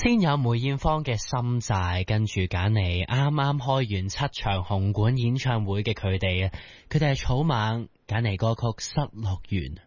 先有梅艷芳嘅心債，跟住揀嚟啱啱開完7場紅館演唱會嘅佢哋係草蜢，揀嚟歌曲失樂園。